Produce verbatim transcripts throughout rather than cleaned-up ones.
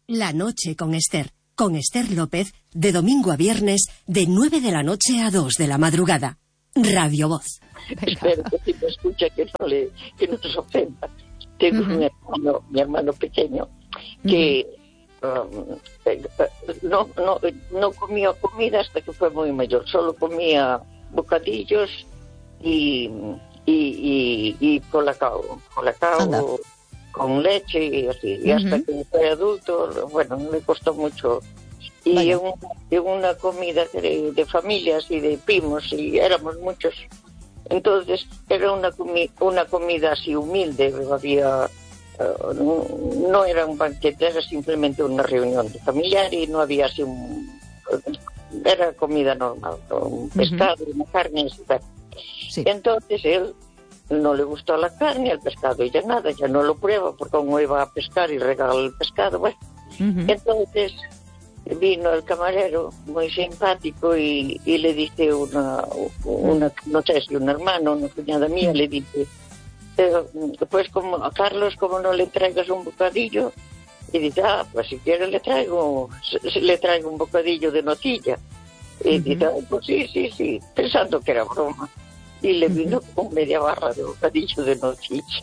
La noche con Esther. Con Esther López, de domingo a viernes, de nueve de la noche a dos de la madrugada. Radio Voz. Espero que si me escucha que no, le, que no nos ofenda. Tengo uh-huh. un hermano, mi hermano pequeño, que uh-huh. um, no, no, no comía comida hasta que fue muy mayor. Solo comía bocadillos y, y, y, y colacao, colacao con leche y así. Y uh-huh. hasta que fue adulto, bueno, me costó mucho. Y en, en una comida de, de familias y de primos, y éramos muchos. Entonces era una, comi- una comida así humilde, había, uh, no, no era un banquete, era simplemente una reunión de familiar y no había así un... Era comida normal, un pescado, uh-huh. una carne, etcétera. Sí. Entonces él no le gustó la carne, el pescado y ya nada, ya no lo prueba porque como iba a pescar y regala el pescado, bueno. Uh-huh. Entonces vino el camarero muy simpático y, y le dice una, una, no sé si un hermano, una cuñada mía, le dice, pues como a Carlos, como no le traigas un bocadillo, y dice, ah, pues si quiere le traigo, le traigo un bocadillo de nocilla. Y uh-huh. dice, ah, pues sí, sí, sí, pensando que era broma. Y le vino uh-huh. con media barra de bocadillo de nocilla.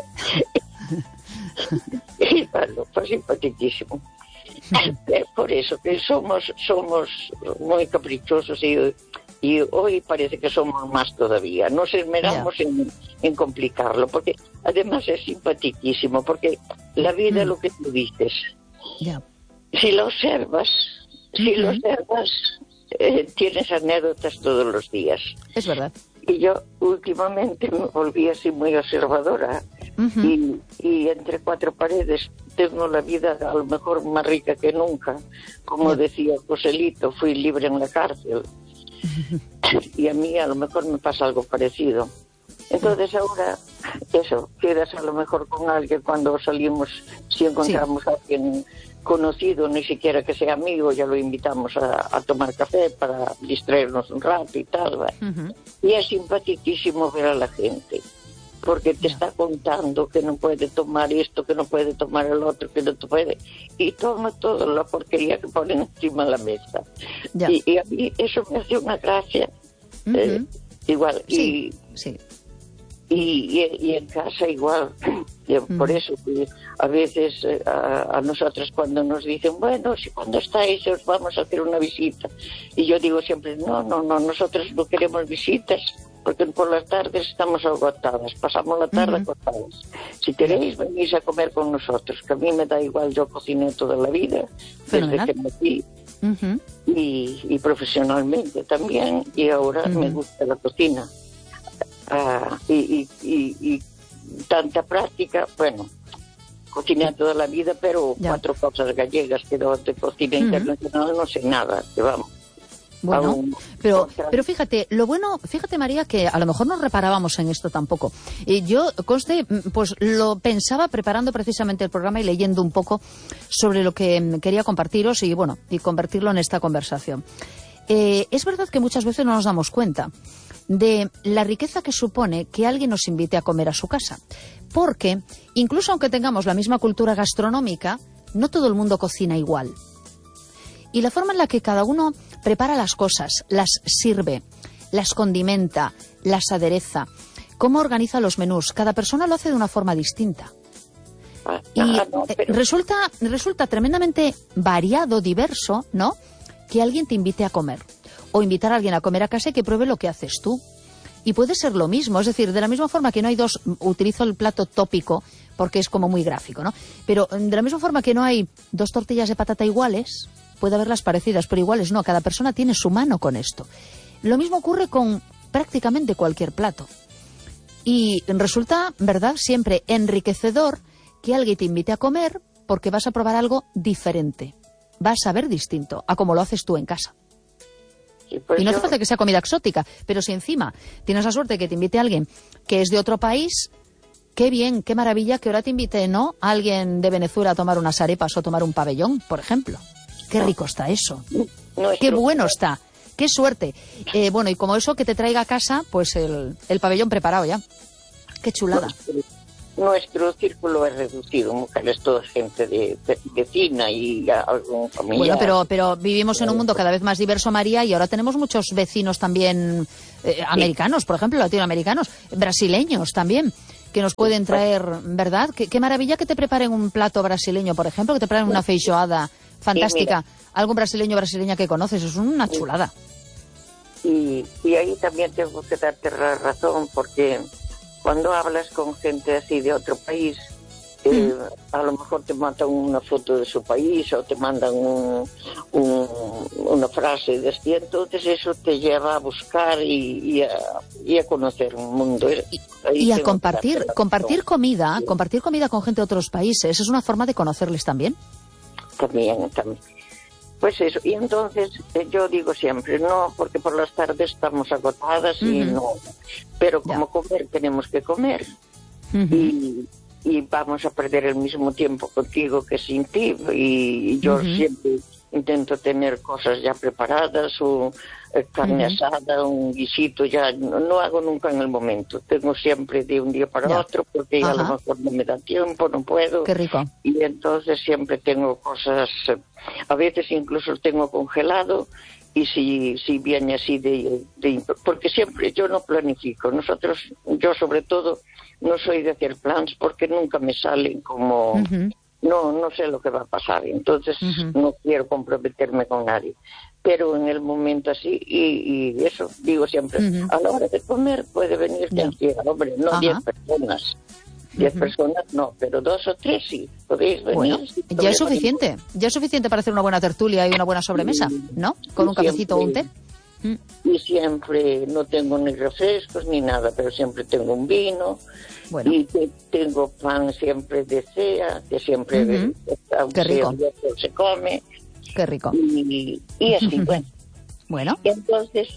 Y bueno, fue simpaticísimo. Por eso que somos somos muy caprichosos y, y hoy parece que somos más todavía. Nos esmeramos yeah. en, en complicarlo, porque además es simpaticísimo, porque la vida es mm. lo que tú dices. Yeah. Si lo observas, mm-hmm. si lo observas, eh, tienes anécdotas todos los días. Es verdad. Y yo últimamente me volví así muy observadora. Uh-huh. y, y entre cuatro paredes tengo la vida a lo mejor más rica que nunca. Como yeah. decía Joselito, fui libre en la cárcel. Uh-huh. Y a mí a lo mejor me pasa algo parecido. Entonces ahora, eso, quedas a lo mejor con alguien cuando salimos, si encontramos sí. a alguien conocido, ni siquiera que sea amigo, ya lo invitamos a, a tomar café para distraernos un rato y tal. Uh-huh. Y es simpaticísimo ver a la gente, porque te está contando que no puede tomar esto, que no puede tomar el otro, que no puede, y toma toda la porquería que ponen encima de la mesa. Y, y a mí eso me hace una gracia. Uh-huh. eh, igual, sí, y, sí. Y, y, y en casa igual. Y uh-huh. Por eso que a veces eh, a, a nosotros cuando nos dicen, bueno, si cuando estáis os vamos a hacer una visita, y yo digo siempre, no, no, no, nosotros no queremos visitas, porque por las tardes estamos agotadas, pasamos la tarde uh-huh. agotadas. Si queréis, venís a comer con nosotros, que a mí me da igual, yo cociné toda la vida, Fenomenal. desde que nací, uh-huh. y, y profesionalmente también, y ahora uh-huh. me gusta la cocina. Uh, y, y, y, y tanta práctica, bueno, cociné toda la vida, pero ya. cuatro cosas gallegas, que de cocina uh-huh. internacional no sé nada, que vamos. Bueno, Aún, pero pero fíjate, lo bueno, fíjate María, que a lo mejor no reparábamos en esto tampoco. Y yo, conste, pues lo pensaba preparando precisamente el programa y leyendo un poco sobre lo que quería compartiros y bueno, y convertirlo en esta conversación. Eh, es verdad que muchas veces no nos damos cuenta de la riqueza que supone que alguien nos invite a comer a su casa. Porque, incluso aunque tengamos la misma cultura gastronómica, no todo el mundo cocina igual. Y la forma en la que cada uno prepara las cosas, las sirve, las condimenta, las adereza, cómo organiza los menús, cada persona lo hace de una forma distinta. Y eh, resulta, resulta tremendamente variado, diverso, ¿no?, que alguien te invite a comer. O invitar a alguien a comer a casa y que pruebe lo que haces tú. Y puede ser lo mismo, es decir, de la misma forma que no hay dos, utilizo el plato tópico porque es como muy gráfico, ¿no? Pero de la misma forma que no hay dos tortillas de patata iguales, puede haberlas parecidas, pero iguales no, cada persona tiene su mano con esto. Lo mismo ocurre con prácticamente cualquier plato. Y resulta, ¿verdad?, siempre enriquecedor que alguien te invite a comer porque vas a probar algo diferente. Vas a ver distinto a como lo haces tú en casa. Sí, pues y no hace yo... falta que sea comida exótica, pero si encima tienes la suerte de que te invite a alguien que es de otro país, qué bien, qué maravilla que ahora te invite, ¿no?, a alguien de Venezuela a tomar unas arepas o tomar un pabellón, por ejemplo. Qué rico está eso. No, qué bueno está. Qué suerte. Eh, bueno, y como eso, que te traiga a casa, pues el, el pabellón preparado ya. Qué chulada. nuestro círculo es reducido, mujeres, toda gente de, de vecina y algún familiar. Bueno, pero, pero vivimos en un mundo cada vez más diverso, María, y ahora tenemos muchos vecinos también eh, americanos, por ejemplo, latinoamericanos, brasileños también, que nos pueden traer, ¿verdad? Qué, qué maravilla que te preparen un plato brasileño, por ejemplo, que te preparen una feijoada fantástica. Algún brasileño o brasileña que conoces, es una chulada. Y, y ahí también tengo que darte la razón, porque cuando hablas con gente así de otro país, eh, mm. a lo mejor te mandan una foto de su país o te mandan un, un, una frase de así, entonces eso te lleva a buscar y, y, a, y a conocer un mundo. Y, y a compartir, compartir comida, sí. compartir comida con gente de otros países, es una forma de conocerles también. También, también. Pues eso, y entonces eh, yo digo siempre, no, porque por las tardes estamos agotadas y uh-huh. no, pero como ya. comer tenemos que comer uh-huh. y, y vamos a perder el mismo tiempo contigo que sin ti, y, y yo uh-huh. siempre intento tener cosas ya preparadas, o eh, carne uh-huh. asada, un guisito, ya no, no hago nunca en el momento, tengo siempre de un día para ya. otro, porque uh-huh. a lo mejor no me da tiempo, no puedo. Qué rico. Y entonces siempre tengo cosas, a veces incluso tengo congelado, y si, si viene así de, de... Porque siempre yo no planifico, nosotros, yo sobre todo, no soy de hacer plans, porque nunca me salen como... Uh-huh. No, no sé lo que va a pasar, entonces uh-huh. no quiero comprometerme con nadie. Pero en el momento así, y, y eso digo siempre, uh-huh. a la hora de comer puede venir quien yeah. quiera, hombre, no diez personas. Diez uh-huh. personas no, pero dos o tres sí, podéis venir. Bueno, ya es suficiente, venir. ya es suficiente para hacer una buena tertulia y una buena sobremesa, ¿no? Con y un cafecito o un té. Y siempre no tengo ni refrescos ni nada, pero siempre tengo un vino. Bueno. Y te, tengo pan siempre de cea, que siempre uh-huh. Qué rico. se come. Qué rico. Y, y así, bueno. Bueno. Entonces,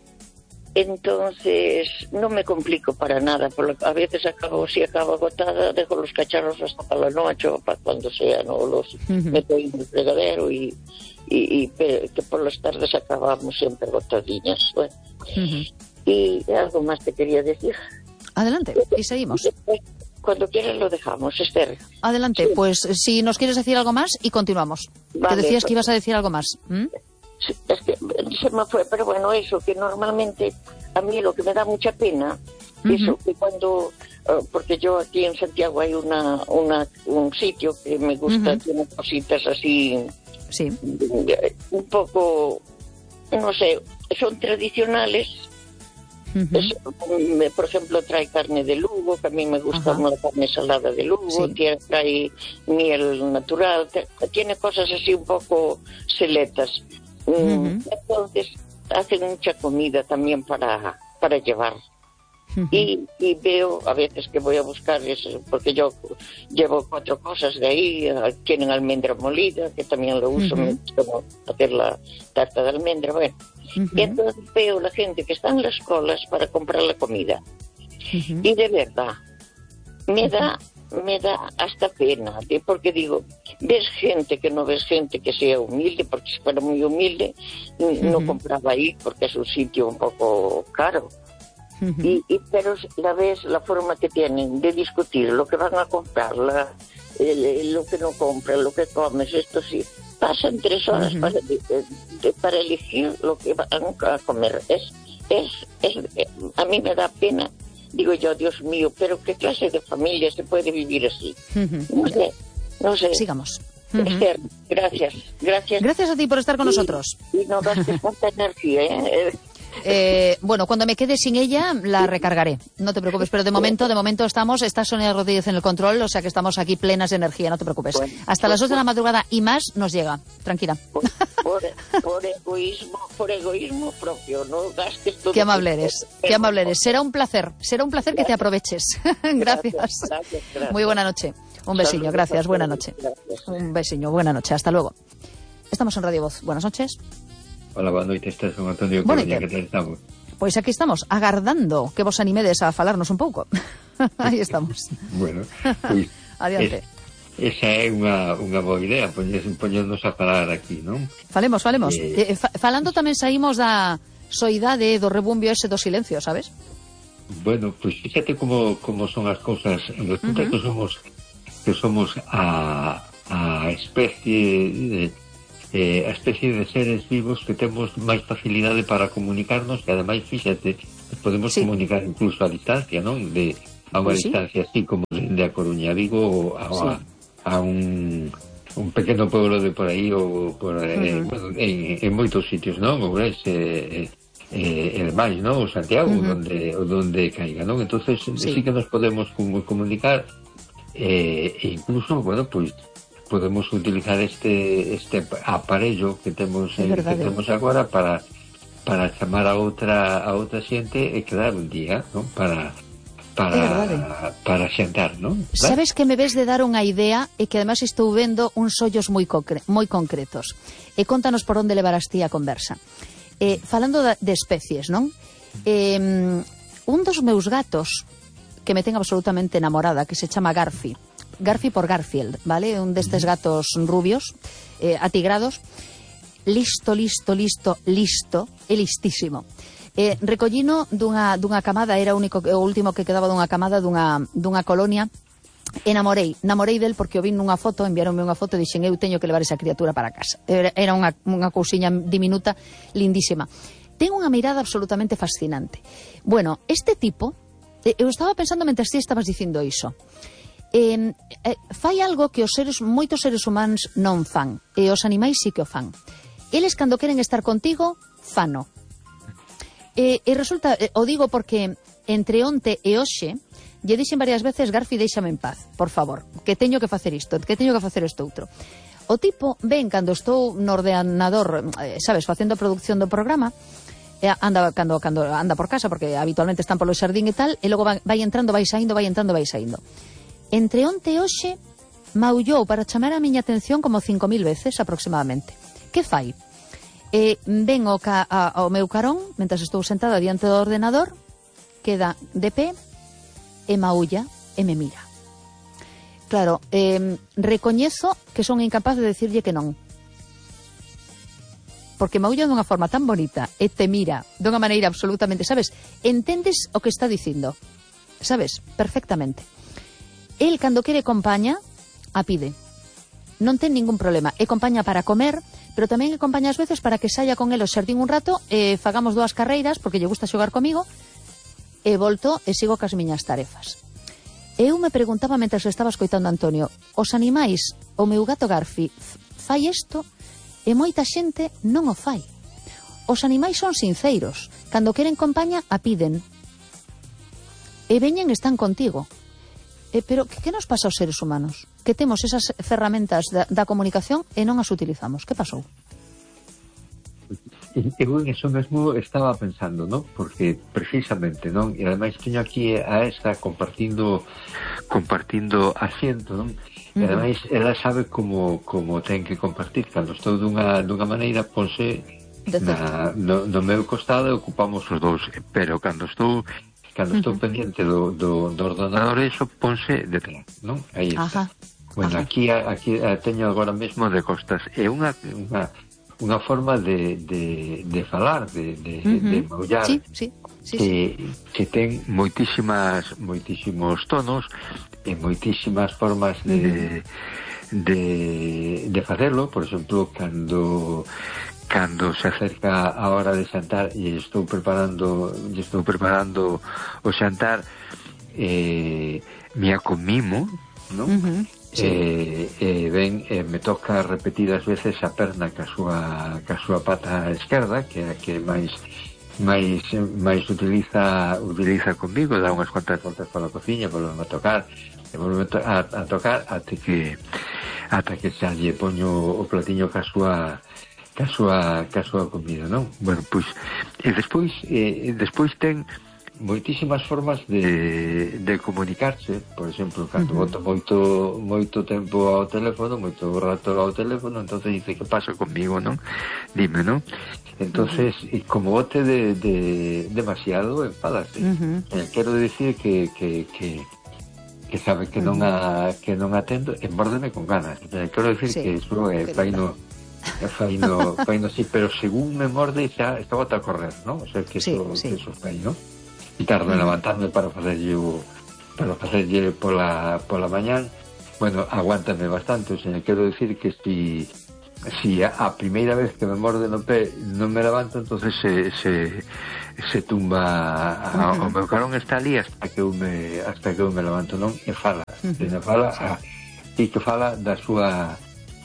entonces no me complico para nada. Por lo, a veces acabo, si acabo agotada, dejo los cacharros hasta para la noche o para cuando sea, ¿no? Los uh-huh. meto en el fregadero y, y, y que por las tardes acabamos siempre agotadillas. Bueno. Uh-huh. Y algo más te quería decir. Adelante, y seguimos. Cuando quieras lo dejamos, Esther. Adelante, sí. Pues si nos quieres decir algo más y continuamos. Vale, te decías pues, que ibas a decir algo más. ¿Mm? Sí, es que se me fue, pero bueno, eso, que normalmente a mí lo que me da mucha pena, uh-huh. eso, que cuando, uh, porque yo aquí en Santiago hay una, una un sitio que me gusta, uh-huh. tiene cositas así, sí. un poco, no sé, son tradicionales. Uh-huh. Es, por ejemplo, trae carne de Lugo, que a mí me gusta uh-huh. la carne salada de Lugo, sí. tiene, trae miel natural, tiene cosas así un poco seletas. Uh-huh. Entonces, hacen mucha comida también para, para llevar. Uh-huh. Y, y veo a veces que voy a buscar eso, porque yo llevo cuatro cosas de ahí, tienen almendra molida, que también lo uso, uh-huh. me gusta hacer la tarta de almendra, bueno. Uh-huh. Y entonces veo la gente que está en las colas para comprar la comida. Uh-huh. Y de verdad, me da, me da hasta pena, ¿sí? Porque digo, ves gente que no ves gente que sea humilde, porque si fuera muy humilde, uh-huh. no compraba ahí, porque es un sitio un poco caro. Uh-huh. Y, y pero la ves, la forma que tienen de discutir lo que van a comprar, la, el, lo que no compran, lo que comes, esto sí. Pasan tres horas uh-huh. para, de, de, para elegir lo que van a comer. Es, es, es, a mí me da pena. Digo yo, Dios mío, pero ¿qué clase de familia se puede vivir así? Uh-huh. No sé, no sé. Sigamos. Uh-huh. Esther, gracias, gracias. Gracias a ti por estar con y, nosotros. Y no gastes tanta energía, ¿eh? Eh, bueno, cuando me quede sin ella la recargaré, no te preocupes, pero de momento de momento estamos, está Sonia Rodríguez en el control, o sea que estamos aquí plenas de energía, no te preocupes. Bueno, hasta pues, las dos de la madrugada y más nos llega, tranquila. Por, por, por egoísmo, por egoísmo propio, no gastes todo. Qué amable eres, qué amable eres. Será un placer, será un placer gracias. Que te aproveches. Gracias. Gracias, gracias, gracias. Muy buena noche. Un besiño, Saludos, gracias, buena noche. Gracias. Un besiño, buena noche, hasta luego. Estamos en Radio Voz. Buenas noches. Hola, boa noite, estás con Antonio Coruña, que tal estamos? Pois aquí estamos, agardando que vos animedes a falarnos un pouco. Aí estamos. Bueno, pois... Adiante. Es, esa é unha, unha boa idea, poñernos a falar aquí, non? Falemos, falemos. Eh... Eh, fa, falando tamén saímos da soidade do rebumbio ese do silencio, sabes? Bueno, pues fíjate como, como son as cousas. Resulta uh-huh. que somos que somos a, a especie de, eh, a especie de seres vivos que temos máis facilidade para comunicarnos, e ademais, fíxate, podemos sí. comunicar incluso a distancia, non? De, a unha sí. distancia así como de a Coruña a Vigo a, sí. a, a un, un pequeno pueblo de por aí ou por, uh-huh. eh, bueno, en, en moitos sitios, non? Ourense, eh, eh, e demais, non? O Santiago, uh-huh. donde, donde caiga, non? Entonces sí. sí que nos podemos comunicar, eh, e incluso, bueno, pues podemos utilizar este este aparello que temos eh, que temos agora para para chamar a outra a outra xente e quedar un día, non? Para para para xantar, non? Sabes que me ves de dar unha idea e que además estou vendo uns ollos moi concre moi concretos. E contanos por onde levarás ti a conversa. Eh, falando de especies, non? Eh, un dos meus gatos que me ten absolutamente enamorada, que se chama Garfi. Garfi por Garfield, vale? Un destes gatos rubios, eh, atigrados. Listo, listo, listo, listo, e listísimo. Eh, recollino dunha, dunha camada, era o único, o último que quedaba dunha camada dunha, dunha colonia. Enamorei, namorei del porque o vi nunha foto, enviaronme unha foto e dixen, eu teño que levar esa criatura para casa. Era, era unha, unha cousiña diminuta, lindísima. Ten unha mirada absolutamente fascinante. Bueno, este tipo, eh, eu estaba pensando mentre ti estabas dicindo iso, eh, eh, fai algo que os seres, moitos seres humanos non fan, e os animais sí que o fan. Eles, cando queren estar contigo, fano. E, e resulta, eh, o digo porque entre onte e hoxe, lle dixen varias veces, Garfi, déixame en paz, por favor, que teño que facer isto, que teño que facer isto outro. O tipo ven cando estou no ordenador, eh, sabes, facendo a produción do programa, eh, anda cando, cando anda por casa, porque habitualmente están polo xardín e tal, e logo vai, vai entrando, vai saindo, vai entrando, vai saindo. Entre onte e hoxe, maullou para chamar a miña atención como cinco mil veces aproximadamente. Que fai? Eh, ven o ca, a, ao meu carón, mentre estou sentada diante do ordenador, queda de pé, e maulla e me mira. Claro, eh, recoñezo que son incapaz de decirlle que non. Porque maulla dunha forma tan bonita e te mira dunha maneira absolutamente, sabes, entendes o que está dicindo, sabes, perfectamente. El, cando quere compaña, a pide. Non ten ningún problema. E compaña para comer, pero tamén e compaña ás veces para que saia con el ao xardín un rato e fagamos dúas carreiras, porque lle gusta xogar comigo, e volto e sigo cas miñas tarefas. Eu me preguntaba mentre estaba escoitando a Antonio, os animais, o meu gato Garfi, fai isto e moita xente non o fai. Os animais son sinceiros, cando queren compaña a piden. E veñen e están contigo. Eh, pero que, que nos pasa aos seres humanos? Que temos esas ferramentas da, da comunicación e non as utilizamos. Que pasou? Eu en eso mesmo estaba pensando, ¿no? Porque precisamente, ¿no? E ademais teño aquí a esta compartindo compartindo asiento, ¿no? E ademais ela sabe como como ten que compartir. Cando estou dunha dunha maneira, ponse na, no, no meu costado e ocupamos os dous, pero cando estou cando uh-huh. estou pendiente do, do, do ordenador, eso ponse detrás, ¿no? Aí está. Ajá. Bueno, Ajá. aquí aquí teño agora mesmo de costas. É unha unha unha forma de, de, de falar, de, de, uh-huh. de maullar, sí, sí, sí, que, sí. que ten moitísimas moitísimos tonos e moitísimas formas de, uh-huh. de, de facelo. Por exemplo, cando cando se acerca a hora de xantar e estou preparando e estou preparando o xantar, eh, me acomimo, ¿no? Uh-huh. Sí. E, e ben, e me toca repetidas veces a perna ca súa, ca súa pata esquerda, que é a que máis máis máis utiliza utiliza comigo, dá unhas cuantas voltas pola cociña, volve a tocar e volve a, a tocar ata que ata que xa lle poño o platiño ca súa ca súa, ca súa comida, non? Bueno, pois e despois e despois ten moitísimas formas de, de comunicarse. Por exemplo, cando uh-huh. boto moito moito tempo ao teléfono, moito rato ao teléfono, entonces dice, que pasa comigo, non? Dime, non? Entonces, uh-huh. como bote de, de demasiado, enfádase. Uh-huh. Eh, quero dicir que, que, que que sabe que non a que non atendo, e mórdeme con ganas. Eh, quero dicir sí. que iso é faino faino, faino sí, pero según me morde xa está bota a correr, non? O sea, que sí, eso, sí. que eso fai, non? tarde en levantarme para facerlle o, para facerlle pola, pola mañán. Bueno, aguántame bastante, o sea, quero decir que si, si a, a primeira vez que me morde no pé non me levanto, entonces se, se, se tumba a, uh-huh. o meu carón está ali hasta que eu me, hasta que eu me levanto, non? E fala, uh-huh. e fala a, e que fala da súa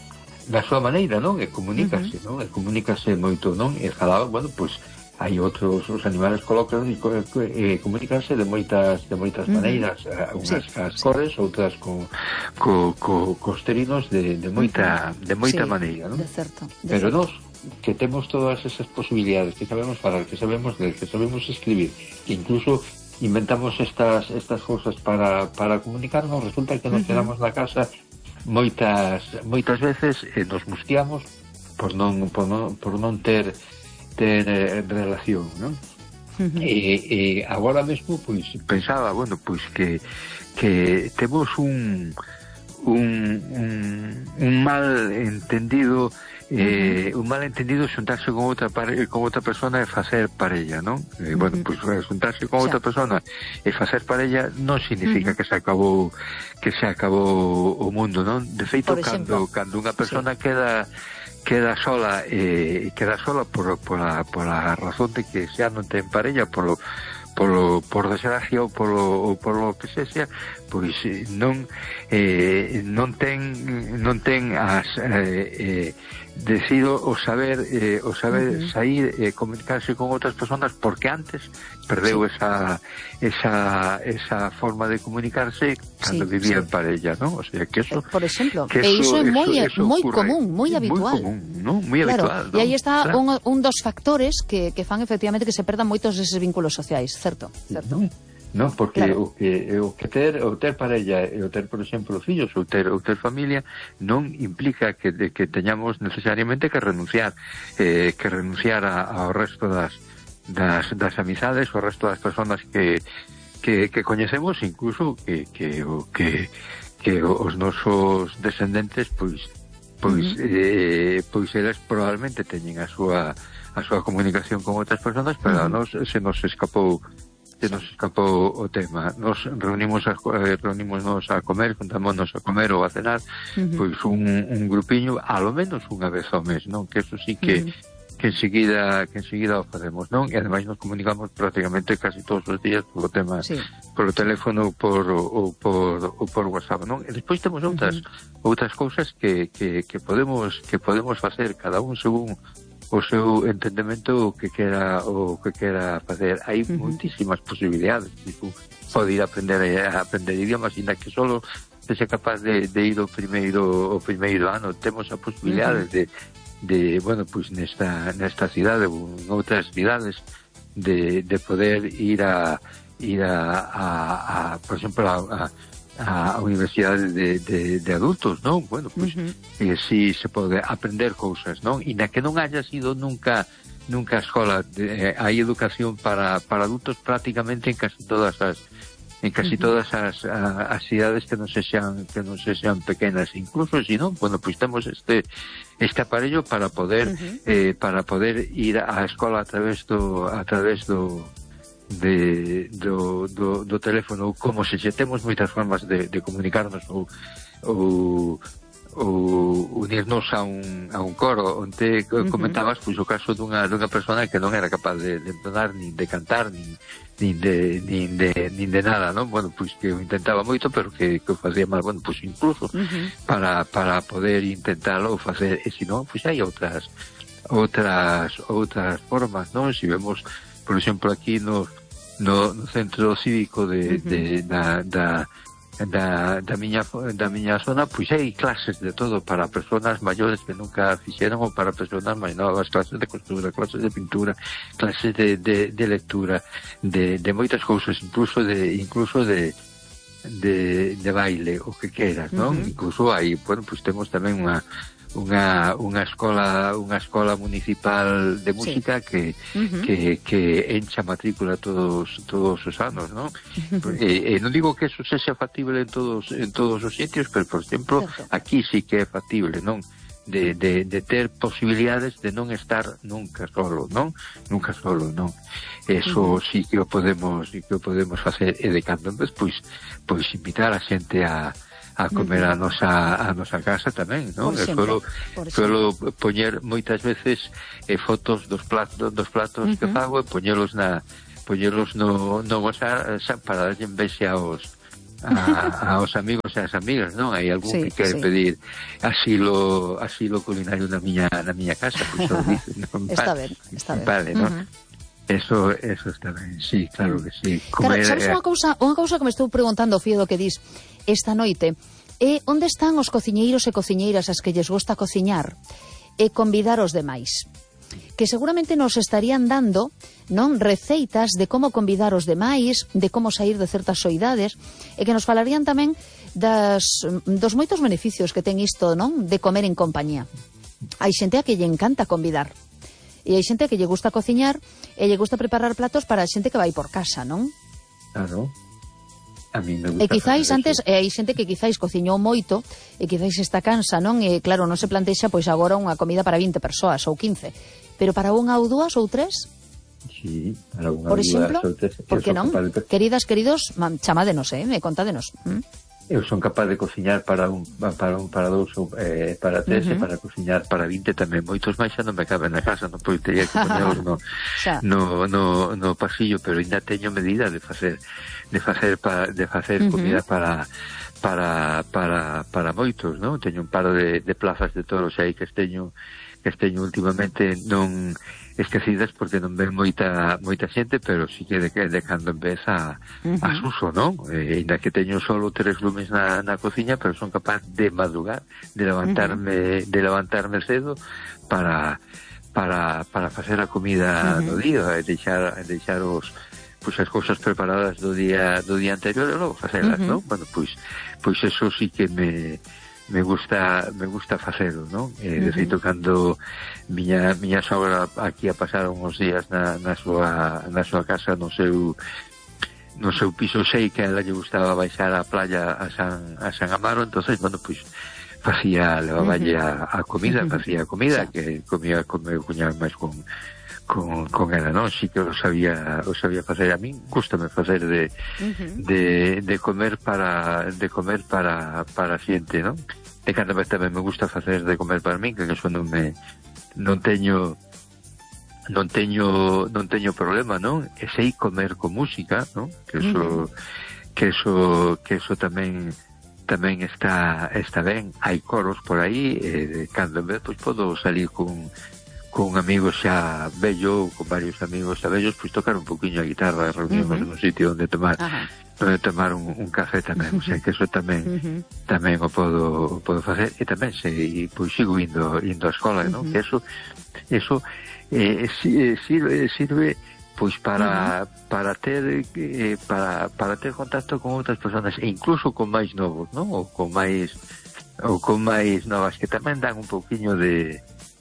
da súa maneira, non? E comunícase, uh-huh. non? E comunícase moito, non? E fala, bueno, pois pues, hai outros os animales colóqueros e eh, comunícanse de moitas de moitas uh-huh. maneiras, unhas sí, as cores, sí. outras co, co, co costerinos de, de moita de moita sí, maneira, non? De certo, de Pero certo. nós que temos todas esas posibilidades, que sabemos falar, que sabemos ler, que sabemos escribir, que incluso inventamos estas estas cousas para para comunicarnos, resulta que nos uh-huh. quedamos na casa moitas moitas veces e eh, nos musqueamos por non por non por non ter ter eh, relación, non? Uh-huh. E, e agora mesmo, pois, pensaba, bueno, pois que que temos un un, un, un mal entendido eh, uh-huh. un mal entendido xuntarse con outra pare, con outra persona e facer parella, non? Eh, uh-huh. Bueno, pois xuntarse con outra persona e facer parella non significa uh-huh. que se acabou que se acabou o mundo, non? De feito, cando cando unha persona sí. queda queda sola eh, queda sola por, por, a, por a razón de que xa non ten parella polo, polo, por desgracia ou polo, ou polo que se xa, pois non eh, non ten non ten as eh, eh, decido o saber eh, o saber uh-huh. sair e eh, comunicarse con outras persoas porque antes perdeu sí. esa esa esa forma de comunicarse cando sí, vivía sí. en parella, ¿no? O sea, que eso por exemplo, que e iso é moi eso moi ocurre, común, moi habitual. Moi común, ¿no? Moi claro, habitual, ¿no? E aí está claro. un, un dos factores que, que fan efectivamente que se perdan moitos eses vínculos sociais, certo? Certo. No. Non, porque claro. o que o que ter o ter parella e o ter, por exemplo, fillos ou ter ou ter familia non implica que de, que teñamos necesariamente que renunciar eh, que renunciar a, ao resto das das das amizades, ao resto das persoas que que que coñecemos, incluso que que o que que os nosos descendentes pois pois uh-huh. eh, pois eles probablemente teñen a súa a súa comunicación con outras persoas, pero uh-huh. a nos se nos escapou se nos escapou o tema. Nos reunimos a, eh, reunimos a comer, juntámonos a comer ou a cenar, uh-huh. pois un, un grupiño, a lo menos unha vez ao mes, non? Que eso sí que, uh-huh. que enseguida que enseguida o facemos, non? E ademais nos comunicamos prácticamente casi todos os días polo tema, sí. polo teléfono por, ou por ou por WhatsApp, non? E despois temos outras uh-huh. outras cousas que, que, que podemos que podemos facer cada un según o seu entendemento o que quera o que quera facer. Hai uh-huh. moitísimas posibilidades, tipo, pode ir a aprender a aprender idiomas, ainda que solo se sea capaz de, de ir o primeiro o primeiro ano, temos a posibilidade uh-huh. de, de, bueno, pois pues nesta nesta cidade ou en outras cidades de, de poder ir a ir a, a, a por exemplo a, a a universidade de, de, de adultos, non? Bueno, pois pues, uh-huh. eh, si se pode aprender cousas, non? E na que non haya sido nunca nunca a escola, de, eh, hai educación para, para adultos prácticamente en casi todas as en casi uh-huh. todas as, a, as cidades que non se sean que non se sean pequenas, incluso si non, bueno, pois pues temos este este aparello para poder uh-huh. eh, para poder ir á escola a través do a través do de do, do, do teléfono, como se xe temos moitas formas de, de comunicarnos ou, ou, ou unirnos a un, a un coro onde comentabas pois o caso dunha, dunha persona que non era capaz de, de entonar, nin de cantar nin, nin, de, nin, de, nin de nada, non? Bueno, pois que o intentaba moito pero que, que o facía mal, bueno, pois incluso uh-huh. para, para poder intentalo facer, e se non, pois hai outras outras outras formas, non? Se vemos, por exemplo, aquí no No, no centro cívico de, uh-huh. de, da, da, da, da, miña, da miña zona, pois hai clases de todo para persoas maiores que nunca fixeron ou para persoas máis novas, clases de costura, clases de pintura, clases de, de, de lectura, de, de moitas cousas, incluso de incluso de de, de baile, o que queras, non? Uh-huh. Incluso hai, bueno, pois temos tamén unha unha unha escola unha escola municipal de música sí. que, uh-huh. que que encha matrícula todos todos os anos, ¿no? Uh-huh. E, e non digo que eso sexa factible en todos en todos os sitios, pero por exemplo, Perfecto. Aquí sí que é factible, non? de, de, de ter posibilidades de non estar nunca solo, non? Nunca solo, non? Eso uh-huh. sí que o podemos, sí que o podemos facer, e de cando en vez, pois, pois invitar a xente a a comer a nosa a nosa casa tamén, non? E solo solo poñer moitas veces eh, fotos dos platos dos platos uh-huh. que fago e poñelos na poñelos no no WhatsApp para darlle envexe aos a, aos amigos e as amigas, non? Hai algún sí, que quere sí. pedir asilo asilo culinario na miña na miña casa, pois pues, dice, non, está ben, está ben. Vale, non? Uh-huh. Eso, eso está ben, sí, claro que sí. Comer, claro, sabes unha cousa, unha cousa que me estou preguntando, Fío, do que dis esta noite, é onde están os cociñeiros e cociñeiras as que lles gusta cociñar e convidar os demais, que seguramente nos estarían dando, non, receitas de como convidar os demais, de como sair de certas soidades, e que nos falarían tamén das, dos moitos beneficios que ten isto, non, de comer en compañía. Hai xente a que lle encanta convidar, e hai xente que lle gusta cociñar e lle gusta preparar platos para a xente que vai por casa, non? Claro. A mí me gusta. E quizáis antes, e hai xente que quizáis cociñou moito e quizáis está cansa, non? E claro, non se plantexa pois agora unha comida para vinte persoas ou quince, pero para unha ou dúas ou tres? Sí, para unha por ou exemplo, dúas ou tres. Por que non? De... Queridas, queridos, chamádenos, eh, contádenos. ¿Mm? Eu son capaz de cociñar para un para un para dous ou eh, para tres uh-huh. e para cociñar para vinte tamén. Moitos máis xa non me caben na casa, non pois teria que poñelos no, no, no, no pasillo, pero ainda teño medida de facer de facer pa, de facer uh-huh. comida para para para para moitos, non? Teño un par de, de plazas de toros aí que esteño que esteño últimamente non esquecidas porque non ven moita moita xente, pero sí que de, de cando en vez a, uh-huh. a suso, non? E, ainda que teño solo tres lumes na, na cociña, pero son capaz de madrugar, de levantarme uh-huh. de levantarme cedo para para para facer a comida uh-huh. do día e deixar deixar os pois as cousas preparadas do día do día anterior e logo facelas, uh-huh. non? Bueno, pois pois eso sí que me me gusta me gusta facelo, non? Eh, de feito, uh-huh. cando miña miña sogra aquí a pasar uns días na, na súa na súa casa no seu no seu piso, sei que a ela lle gustaba baixar á playa a San a San Amaro, entonces, bueno, pois facía, levaballe uh-huh. a, a comida, uh-huh. facía comida, sí. que comía con meu cuñado máis con con, con ela, non? Si que o sabía o sabía facer. A min gústame facer de, uh-huh. de, de comer para de comer para para a xente, non? E cando tamén me gusta facer de comer para min, que eso non me non teño non teño non teño problema, non? E sei comer con música, non? Que eso uh-huh. que eso que eso tamén tamén está está ben. Hai coros por aí, e cando en vez pois podo salir con con amigos xa vello, con varios amigos xa vellos, pois tocar un poquinho a guitarra, reunimos uh-huh. en un sitio onde tomar uh-huh. onde tomar un, un café tamén, o sea que eso tamén uh-huh. tamén o podo o podo facer, e tamén sei, pois sigo indo indo á escola, uh-huh. non? Que eso eso eh, sirve sirve pois para uh-huh. para ter eh, para para ter contacto con outras persoas e incluso con máis novos, non? Ou con máis ou con máis novas que tamén dan un pouquiño de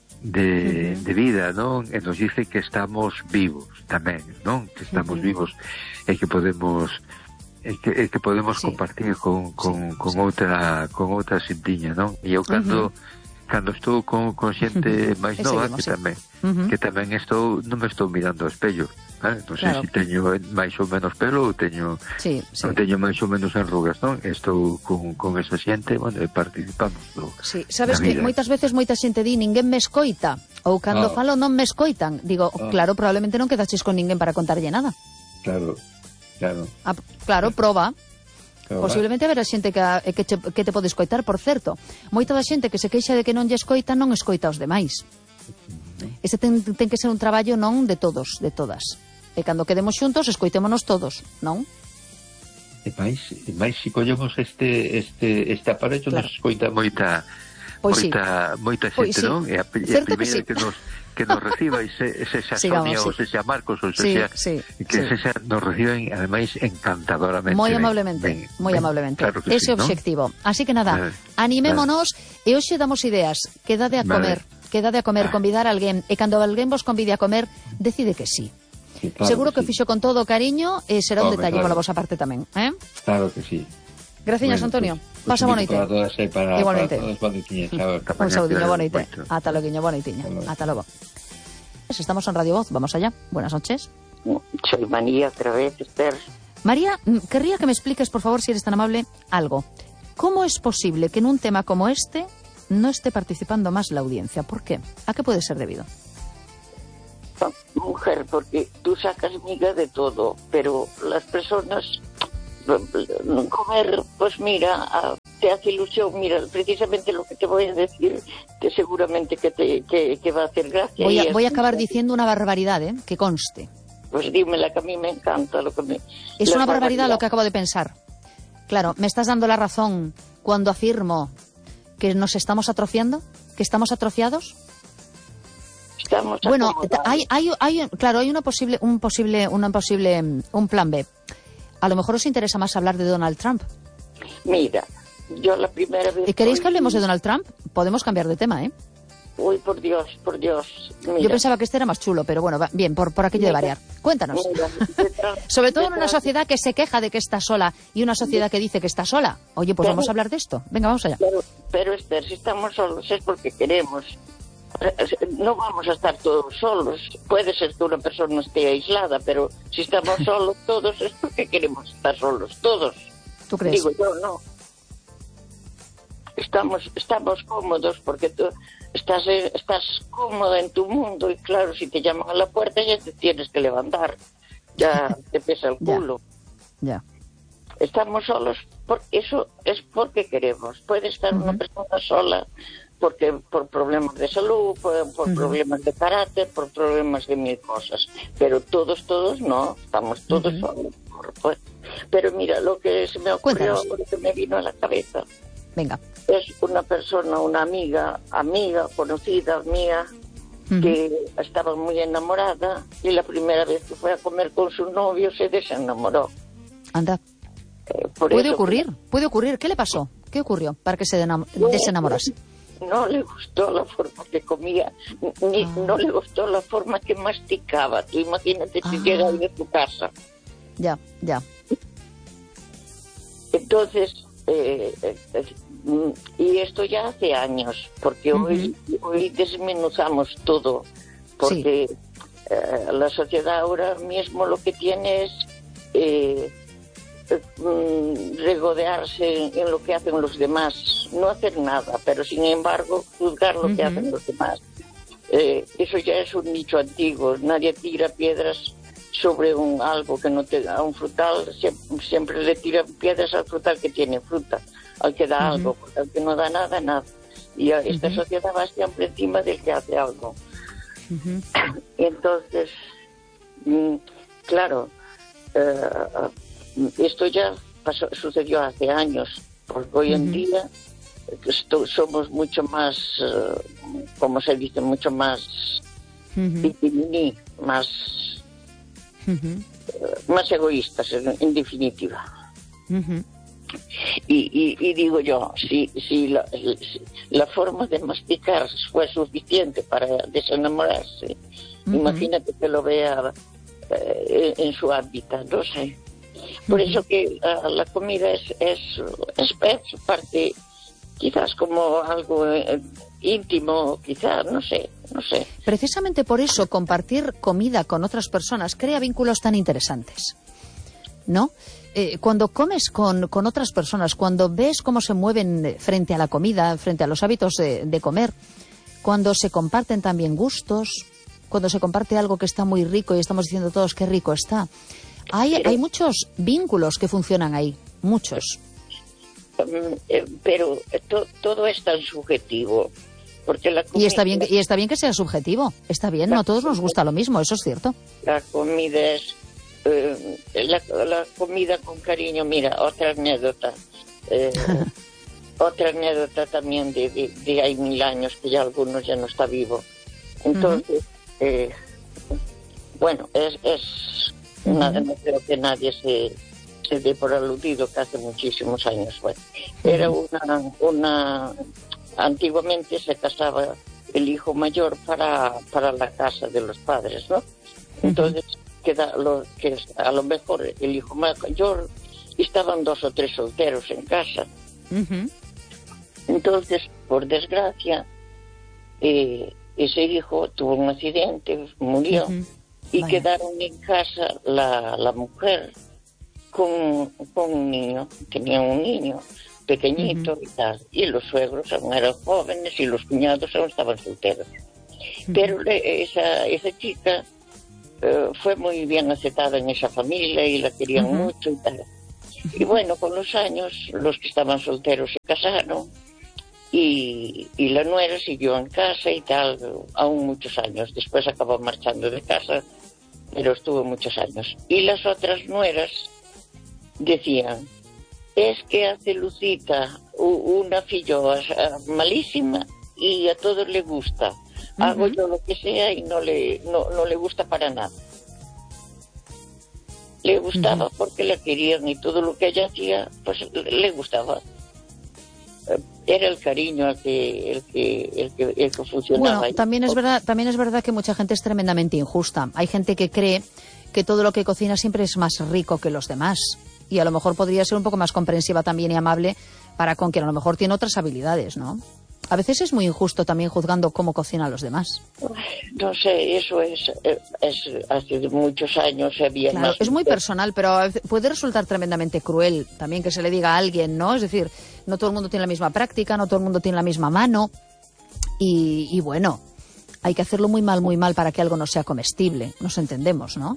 de, uh-huh. de vida, non? E nos dice que estamos vivos tamén, non? Que estamos uh-huh. vivos e que podemos e que, e que podemos sí. compartir con, con, sí, con sí. outra con outra xentiña, non? E eu cando uh-huh. cando estou con, con xente uh-huh. máis nova, seguimos, que sí. tamén uh-huh. que tamén estou, non me estou mirando ao espello, eh? Non sei claro. se teño máis ou menos pelo ou teño sí, sí. non teño máis ou menos enrugas, non? Estou con, con esa xente, bueno, e participamos do, sí. Sabes que moitas veces moita xente di ninguén me escoita, ou cando oh. falo non me escoitan. Digo, oh. claro, probablemente non quedaches con ninguén para contarlle nada. Claro, claro. Ah, claro, proba. Posiblemente haberá xente que, que, che, que te pode escoitar, por certo. Moita da xente que se queixa de que non lle escoita non escoita os demais. Este ten, ten que ser un traballo non de todos, de todas. E cando quedemos xuntos, escoitémonos todos, non? E máis, e máis se collemos este este este aparello, claro. nos escoita moita pois moita, sí. moita xente, pois sí. non? E a, e a primeira que, sí. que nos que nos reciba ese, ese xa Sonia sí. ou ese xa Marcos ou ese sí, xa sí, que sí. ese xa nos reciben ademais encantadoramente. Moi amablemente, moi amablemente. Claro ese sí, obxectivo. ¿no? Así que nada, eh, animémonos eh. e hoxe damos ideas. Quedade a comer, vale. quedade a comer, ah. convidar a alguén e cando alguén vos convide a comer, decide que sí. Sí, claro seguro que, que sí. fixo con todo cariño e será un Hombre, detalle claro. pola vosa parte tamén, eh? Claro que sí. Graciñas, bueno, Antonio. Pues... Pasa un bonito. Para todas e para, Igualmente. para todos, bonitiñas. Chao, Un saudiño bonito. Bueno. Ata logo, bonitiña. Ata logo. Estamos en Radio Voz, vamos allá. Buenas noches. Soy María otra vez, Esther. María, querría que me expliques, por favor, si eres tan amable, algo. ¿Cómo es posible que en un tema como este no esté participando más la audiencia? ¿Por qué? ¿A qué puede ser debido? Mujer, porque tú sacas miga de todo, pero las personas comer, pues mira, te hace ilusión. Mira, precisamente lo que te voy a decir, que seguramente que te que, que va a hacer gracia. Voy a, voy a es, acabar diciendo una barbaridad, ¿eh? Que conste. Pues dímela, que a mí me encanta lo que me... Es una barbaridad lo que acabo de pensar. Claro, me estás dando la razón cuando afirmo que nos estamos atrofiando, que estamos atrofiados. Estamos bueno, acomodados. hay, hay, hay, claro, hay una posible, un posible, una posible, un plan B. A lo mejor os interesa más hablar de Donald Trump. Mira, yo la primera vez... ¿Y queréis hoy... que hablemos de Donald Trump? Podemos cambiar de tema, ¿eh? Uy, por Dios, por Dios. Mira. Yo pensaba que este era más chulo, pero bueno, va, bien, por, por aquello mira, de variar. Cuéntanos. Mira, detrás, Sobre todo detrás. en una sociedad que se queja de que está sola y una sociedad que dice que está sola. Oye, pues pero, vamos a hablar de esto. Venga, vamos allá. Pero, pero Esther, si estamos solos es porque queremos. No vamos a estar todos solos. Puede ser que una persona esté aislada, pero si estamos solos todos es porque queremos estar solos, todos. ¿Tú crees? Digo yo, no. Estamos, estamos cómodos porque tú estás, estás cómoda en tu mundo y claro, si te llaman a la puerta ya te tienes que levantar. Ya te pesa el culo. Ya. ya. Estamos solos, por, eso es porque queremos. Puede estar uh-huh. una persona sola porque por problemas de salud, por, por uh-huh. problemas de carácter, por problemas de mil cosas. Pero todos, todos no, estamos todos uh-huh. solos. Pues, pero mira, lo que se me ocurrió, Cuéntanos. lo que me vino a la cabeza. Venga. Es una persona, una amiga, amiga, conocida mía, uh-huh. que estaba muy enamorada y la primera vez que fue a comer con su novio se desenamoró. Anda. Eh, por puede eso ocurrir, que... puede ocurrir. ¿Qué le pasó? ¿Qué ocurrió para que se denam- no, desenamorase? No le gustó la forma que comía, ni ah. no le gustó la forma que masticaba. Tú imagínate si ah. llega de tu casa. Ya, ya. Entonces, eh, eh, y esto ya hace años, porque uh-huh. hoy, hoy desmenuzamos todo, porque sí. eh, la sociedad ahora mismo lo que tiene es eh, eh, regodearse en lo que hacen los demás, no hacer nada, pero sin embargo juzgar lo uh-huh. que hacen los demás. Eh, eso ya es un dicho antiguo, nadie tira piedras sobre un algo que no te da un frutal, siempre, siempre le tiran piedras al frutal que tiene fruta, al que da uh-huh. algo, porque al que no da nada, nada. Y a esta uh-huh. sociedad va siempre encima del que hace algo. Uh-huh. Y entonces, mm, claro, uh, esto ya pasó, sucedió hace años, porque hoy uh-huh. en día esto, somos mucho más, uh, como se dice, mucho más, uh-huh. más Uh-huh. más egoístas en, en definitiva uh-huh. y, y, y digo yo si, si, la, si la forma de masticar fue suficiente para desenamorarse, uh-huh. imagínate que lo vea eh, en, en su hábitat, no sé. Por uh-huh. eso que uh, la comida es, es, es, es parte, quizás como algo eh, íntimo, quizás, no sé, no sé. Precisamente por eso compartir comida con otras personas crea vínculos tan interesantes, ¿no? Eh, cuando comes con, con otras personas, cuando ves cómo se mueven frente a la comida, frente a los hábitos de, de comer, cuando se comparten también gustos, cuando se comparte algo que está muy rico y estamos diciendo todos qué rico está, hay, hay muchos vínculos que funcionan ahí, muchos. Pero to, todo es tan subjetivo. Porque la comida, y está bien y está bien que sea subjetivo, está bien, no a todos nos gusta lo mismo, eso es cierto. La comida es eh, la, la comida con cariño. Mira, otra anécdota eh, otra anécdota también de, de, de hay mil años, que ya algunos ya no está vivo. Entonces uh-huh. eh, bueno, es, es uh-huh. nada, no creo que nadie se se dé por aludido, que hace muchísimos años fue. Uh-huh. Era una una antiguamente se casaba el hijo mayor para, para la casa de los padres, ¿no? Entonces, uh-huh. queda lo, que a lo mejor el hijo mayor, estaban dos o tres solteros en casa, Uh-huh. Entonces, por desgracia, eh, ese hijo tuvo un accidente, murió, uh-huh. y Vaya. Quedaron en casa la, la mujer con, con un niño, tenía un niño pequeñito uh-huh. y tal, y los suegros aún eran jóvenes y los cuñados aún estaban solteros. Uh-huh. Pero le, esa, esa chica uh, fue muy bien aceptada en esa familia y la querían uh-huh. mucho y tal. Uh-huh. Y bueno, con los años, los que estaban solteros se casaron y, y la nuera siguió en casa y tal, aún muchos años. Después acabó marchando de casa, pero estuvo muchos años. Y las otras nueras decían, es que hace Lucita una filloa malísima y a todos le gusta. Uh-huh. Hago yo lo que sea y no le, no, no le gusta para nada. Le gustaba uh-huh. porque la querían y todo lo que ella hacía, pues le gustaba. Era el cariño el que, el que, el que, el que funcionaba. Bueno, también es verdad, también es verdad que mucha gente es tremendamente injusta. Hay gente que cree que todo lo que cocina siempre es más rico que los demás. Y a lo mejor podría ser un poco más comprensiva también y amable para con quien a lo mejor tiene otras habilidades, ¿no? A veces es muy injusto también juzgando cómo cocinan los demás. No sé, eso es, es hace muchos años había claro, más... Es muy personal, pero puede resultar tremendamente cruel también que se le diga a alguien, ¿no? Es decir, no todo el mundo tiene la misma práctica, no todo el mundo tiene la misma mano. Y, y bueno, hay que hacerlo muy mal, muy mal para que algo no sea comestible. Nos entendemos, ¿no?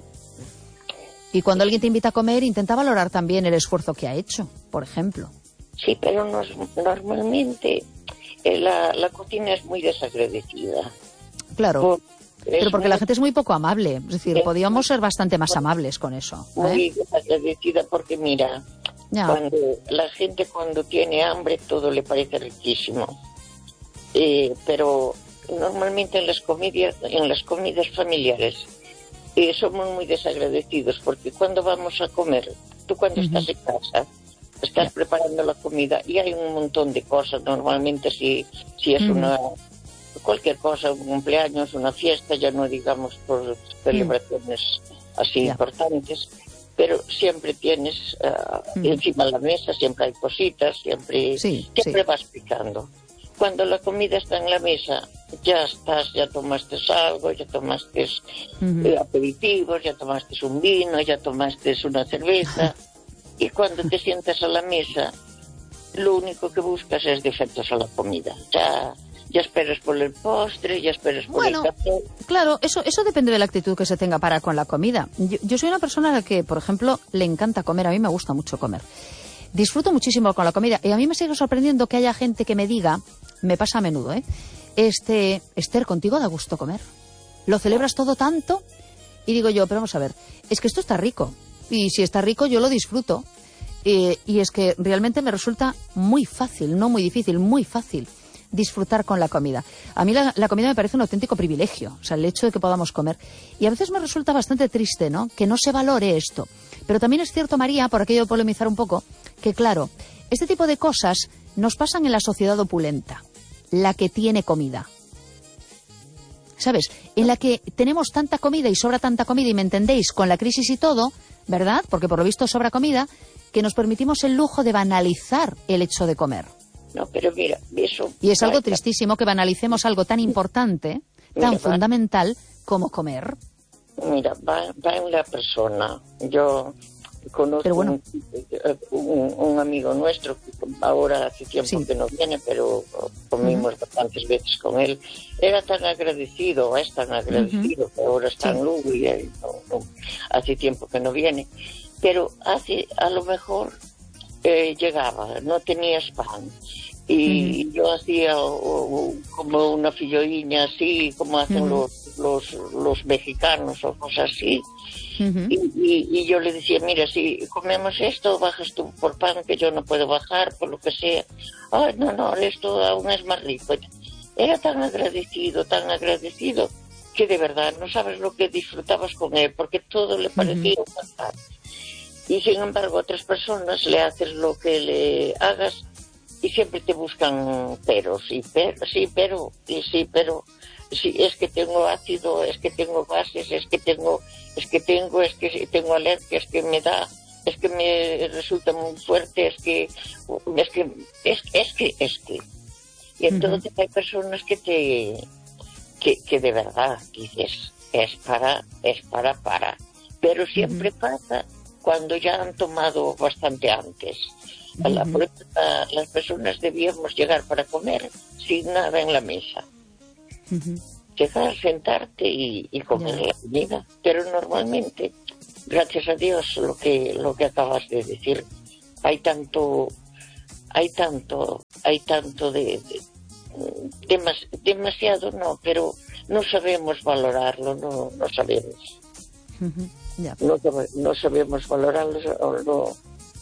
Y cuando alguien te invita a comer, intenta valorar también el esfuerzo que ha hecho, por ejemplo. Sí, pero nos, normalmente eh, la, la cocina es muy desagradecida. Claro, por, pero porque muy, la gente es muy poco amable. Es decir, es podríamos ser bastante más amables con eso. ¿eh? Muy desagradecida porque, mira, ya. cuando la gente cuando tiene hambre todo le parece riquísimo. Eh, pero normalmente en las comidas, en las comidas familiares... Eh, somos muy desagradecidos porque cuando vamos a comer, tú cuando uh-huh. estás en casa, estás yeah. preparando la comida y hay un montón de cosas. Normalmente si, si es uh-huh. una cualquier cosa, un cumpleaños, una fiesta, ya no digamos por celebraciones uh-huh. así yeah. importantes, pero siempre tienes uh, uh-huh. encima de la mesa, siempre hay cositas, siempre, sí, siempre sí. vas picando. Cuando la comida está en la mesa, ya estás, ya tomaste algo, ya tomaste uh-huh. eh, aperitivos, ya tomaste un vino, ya tomaste una cerveza. Y cuando te sientas a la mesa, lo único que buscas es defectos a la comida. Ya, ya esperas por el postre, ya esperas por bueno, el café. Claro, eso, eso depende de la actitud que se tenga para con la comida. Yo, yo soy una persona a la que, por ejemplo, le encanta comer. A mí me gusta mucho comer. Disfruto muchísimo con la comida. Y a mí me sigue sorprendiendo que haya gente que me diga, me pasa a menudo, ¿eh? Este, Esther, ¿contigo da gusto comer? ¿Lo celebras todo tanto? Y digo yo, pero vamos a ver, es que esto está rico. Y si está rico, yo lo disfruto. Eh, y es que realmente me resulta muy fácil, no muy difícil, muy fácil disfrutar con la comida. A mí la, la comida me parece un auténtico privilegio, o sea, el hecho de que podamos comer. Y a veces me resulta bastante triste, ¿no?, que no se valore esto. Pero también es cierto, María, por aquello de polemizar un poco, que claro, este tipo de cosas nos pasan en la sociedad opulenta, la que tiene comida. ¿Sabes? En la que tenemos tanta comida y sobra tanta comida, y me entendéis, con la crisis y todo, ¿verdad? Porque por lo visto sobra comida, que nos permitimos el lujo de banalizar el hecho de comer. No, pero mira, eso... Y es algo tristísimo que banalicemos algo tan importante, tan mira, fundamental como comer. Mira, va, va en la persona. Yo conozco bueno. un, un, un amigo nuestro que ahora hace tiempo sí. que no viene, pero comimos uh-huh. bastantes veces con él. Era tan agradecido, es tan agradecido, uh-huh. que ahora está sí. en Lugo y él no, no, hace tiempo que no viene. Pero hace, a lo mejor eh, llegaba, no tenías pan. Y uh-huh. yo hacía o, o, como una filloiña así, como hacen uh-huh. los, los, los mexicanos o cosas así. Uh-huh. Y, y, y yo le decía, mira, si comemos esto, bajas tú por pan, que yo no puedo bajar, por lo que sea. Ay, no, no, esto aún es más rico. Era tan agradecido, tan agradecido, que de verdad no sabes lo que disfrutabas con él, porque todo le parecía uh-huh. fatal. Y sin embargo, a otras personas le haces lo que le hagas y siempre te buscan peros, y pero, sí, pero, y sí, pero, sí, es que tengo ácido, es que tengo gases, es que tengo, es que tengo, es que tengo alergias, que me da, es que me resulta muy fuerte, es que, es que, es, es que, es que. Y entonces uh-huh. hay personas que te, que, que de verdad dices, es para, es para, para. Pero siempre uh-huh. pasa cuando ya han tomado bastante antes. A la, uh-huh. a, las personas debíamos llegar para comer sin nada en la mesa. Uh-huh. Llegar, sentarte y, y comer yeah. la comida. Pero normalmente, gracias a Dios, lo que lo que acabas de decir, hay tanto, hay tanto, hay tanto de, de demas, demasiado no, pero no sabemos valorarlo, no, no sabemos. Uh-huh. Yeah. No, no sabemos valorarlo, no.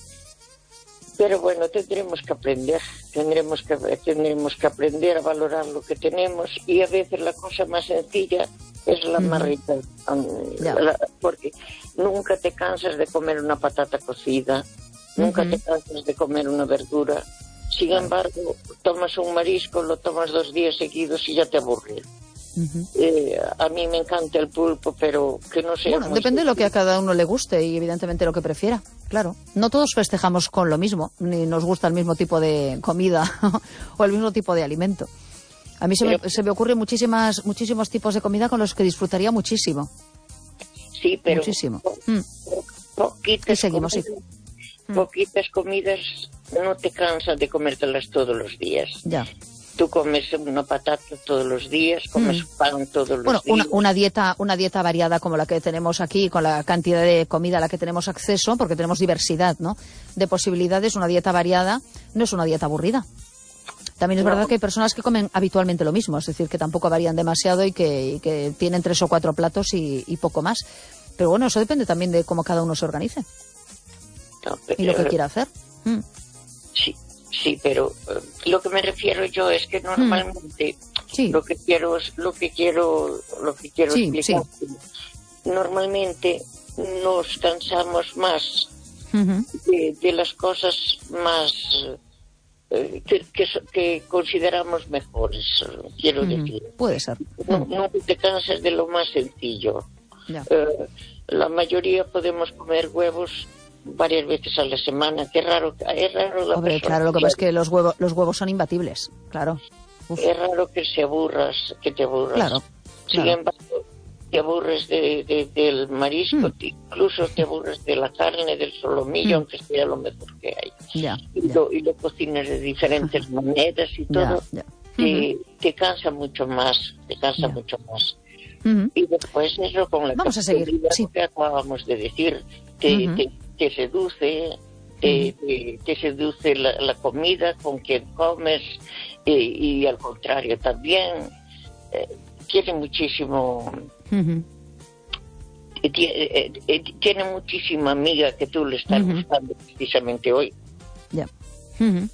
Pero bueno, tendremos que aprender, tendremos que, tendremos que aprender a valorar lo que tenemos, y a veces la cosa más sencilla es la uh-huh. más rica, um, yeah. la, porque nunca te cansas de comer una patata cocida, uh-huh. nunca te cansas de comer una verdura. Sin uh-huh. embargo, tomas un marisco, lo tomas dos días seguidos y ya te aburre. Uh-huh. Eh, a mí me encanta el pulpo, pero que no sea... Bueno, depende de lo que a cada uno le guste y evidentemente lo que prefiera, claro. No todos festejamos con lo mismo, ni nos gusta el mismo tipo de comida o el mismo tipo de alimento. A mí se, pero, me, se me ocurren muchísimas, muchísimos tipos de comida con los que disfrutaría muchísimo. Sí, pero... Muchísimo. Po, po, poquitas, y seguimos, comidas, sí. poquitas comidas no te cansas de comértelas todos los días. Ya. Tú comes una patata todos los días, comes mm. pan todos los bueno, días. Bueno, una, una dieta una dieta variada como la que tenemos aquí, con la cantidad de comida a la que tenemos acceso, porque tenemos diversidad, ¿no?, de posibilidades. Una dieta variada no es una dieta aburrida. También es no. verdad que hay personas que comen habitualmente lo mismo, es decir, que tampoco varían demasiado y que, y que tienen tres o cuatro platos y, y poco más. Pero bueno, eso depende también de cómo cada uno se organice. No, pero, y lo que quiera hacer. Mm. Sí. Sí, pero uh, lo que me refiero yo es que normalmente mm. sí. lo que quiero lo que quiero lo que quiero sí, explicar sí. normalmente nos cansamos más uh-huh. de, de las cosas más uh, que, que, que consideramos mejores, quiero uh-huh. decir. Puede ser. No, no te cansas de lo más sencillo. Yeah. Uh, la mayoría podemos comer huevos varias veces a la semana. Qué raro, es raro la Hombre, persona. Claro, lo que pasa es que los huevos, los huevos son imbatibles, claro. Uf. Es raro que se aburras, que te aburras. Claro. Sin claro. embargo, te aburres de, de, del marisco, mm. te, incluso te aburres de la carne, del solomillo, mm. aunque sea lo mejor que hay. Ya, y, ya. Lo, y lo cocinas de diferentes maneras y todo. Ya, ya. Te, uh-huh. te cansa mucho más, te cansa ya. mucho más. Uh-huh. Y después eso con la Vamos a seguir, sí. que acabamos de decir, te, uh-huh. te, te seduce, te, uh-huh. te, te seduce la, la comida con que comes, eh, y al contrario también, eh, tiene muchísimo, uh-huh. tiene, eh, eh, tiene muchísima amiga que tú le estás uh-huh. buscando precisamente hoy. Ya. Uh-huh.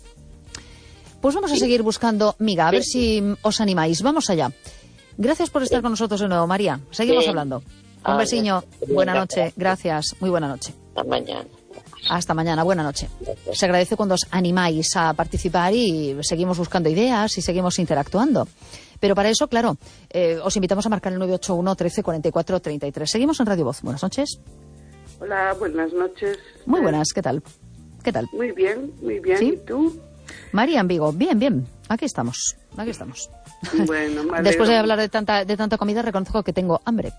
Pues vamos a sí. seguir buscando miga, a sí. ver si os animáis. Vamos allá. Gracias por estar sí. con nosotros de nuevo, María. Seguimos sí. hablando. Un ah, besiño. Buena noche. Gracias. Muy buena noche. Hasta mañana. Hasta mañana. Buena noche. Se agradece cuando os animáis a participar y seguimos buscando ideas y seguimos interactuando. Pero para eso, claro, eh, os invitamos a marcar el nueve ocho uno, trece, cuarenta y cuatro, treinta y tres. Seguimos en Radio Voz. Buenas noches. Hola, buenas noches. Muy buenas. ¿Qué tal? ¿Qué tal? Muy bien, muy bien. ¿Sí? ¿Y tú? María en Vigo. Bien, bien. Aquí estamos. Aquí estamos. Bueno, después de hablar de tanta de tanta comida, reconozco que tengo hambre.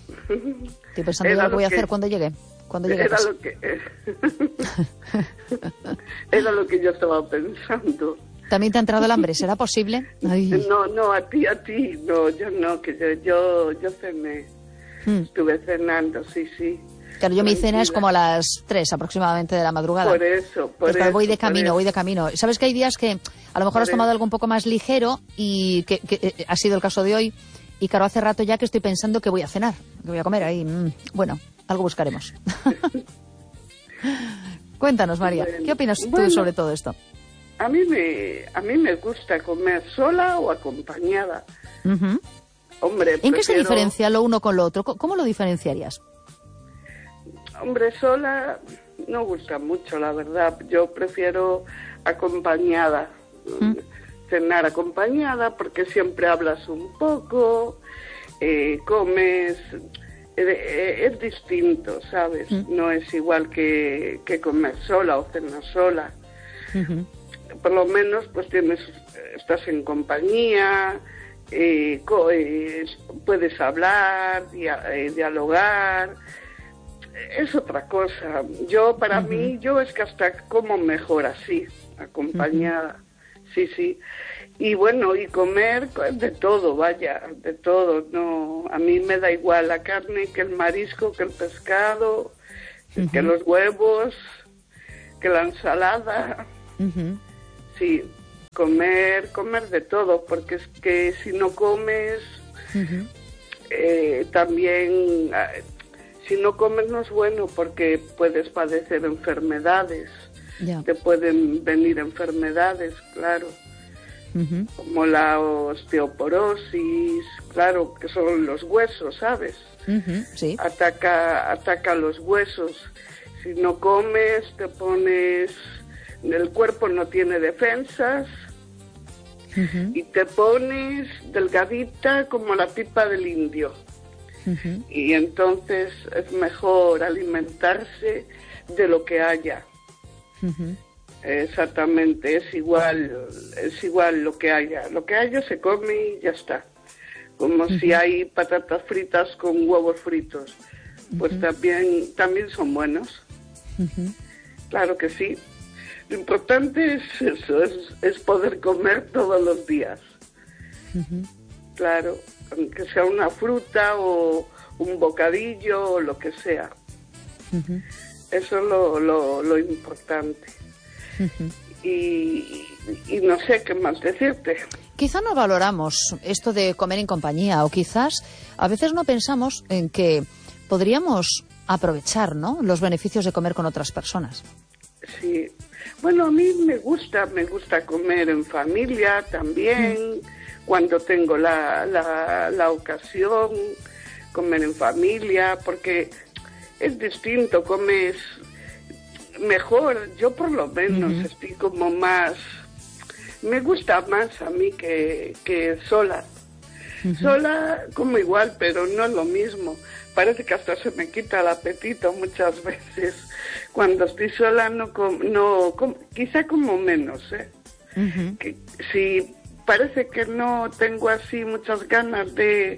Estoy pensando en lo que voy a hacer cuando llegue. Cuando llegue era, lo que, era lo que yo estaba pensando. ¿También te ha entrado el hambre? ¿Será posible? Ay. No, no, a ti, a ti. No, yo no, que yo, yo, yo cené. Hmm. Estuve cenando, sí, sí. Claro, yo mi cena es como a las tres aproximadamente de la madrugada. Por eso, por Entonces, eso. Voy de camino, eso. voy de camino. ¿Sabes que hay días que a lo mejor por has tomado eso. algo un poco más ligero y que, que eh, ha sido el caso de hoy? Y claro, hace rato ya que estoy pensando que voy a cenar, que voy a comer ahí. Mm, bueno, algo buscaremos. Cuéntanos, María, bueno, ¿qué opinas tú bueno, sobre todo esto? A mí me a mí me gusta comer sola o acompañada. Uh-huh. Hombre, ¿En prefiero... qué se diferencia lo uno con lo otro? ¿Cómo lo diferenciarías? Hombre, sola no gusta mucho, la verdad. Yo prefiero acompañada. ¿Mm? Cenar acompañada porque siempre hablas un poco, eh, comes, eh, es distinto, ¿sabes? Mm. No es igual que, que comer sola o cenar sola. Uh-huh. Por lo menos, pues tienes, estás en compañía, eh, co- eh, puedes hablar, dia- eh, dialogar. Es otra cosa. Yo, para uh-huh. mí, yo es que hasta como mejor así, acompañada. Uh-huh. Sí, sí. Y bueno, y comer de todo, vaya, de todo. No, a mí me da igual la carne que el marisco, que el pescado, uh-huh. que los huevos, que la ensalada. Uh-huh. Sí, comer, comer de todo, porque es que si no comes, uh-huh. eh, también... Si no comes no es bueno porque puedes padecer enfermedades, yeah. te pueden venir enfermedades, claro, uh-huh. como la osteoporosis, claro, que son los huesos, ¿sabes? Uh-huh, sí. Ataca, ataca los huesos. Si no comes te pones, el cuerpo no tiene defensas uh-huh. y te pones delgadita como la pipa del indio. Uh-huh. Y entonces es mejor alimentarse de lo que haya. Uh-huh. Exactamente, es igual, es igual lo que haya. Lo que haya se come y ya está. Como uh-huh. si hay patatas fritas con huevos fritos, pues uh-huh. también, también son buenos. Uh-huh. Claro que sí. Lo importante es eso, es, es poder comer todos los días. Uh-huh. Claro. Aunque sea una fruta o un bocadillo o lo que sea. Uh-huh. Eso es lo, lo, lo importante. Uh-huh. Y, y no sé qué más decirte. Quizá no valoramos esto de comer en compañía, o quizás a veces no pensamos en que podríamos aprovechar, ¿no?, los beneficios de comer con otras personas. Sí. Bueno, a mí me gusta, me gusta comer en familia también. Uh-huh. Cuando tengo la, la, la ocasión, comer en familia, porque es distinto, comes mejor. Yo por lo menos uh-huh. estoy como más, me gusta más a mí que, que sola. Uh-huh. Sola como igual, pero no es lo mismo. Parece que hasta se me quita el apetito muchas veces. Cuando estoy sola no, com, no com, quizá como menos, ¿eh? Uh-huh. Que, si parece que no tengo así muchas ganas de,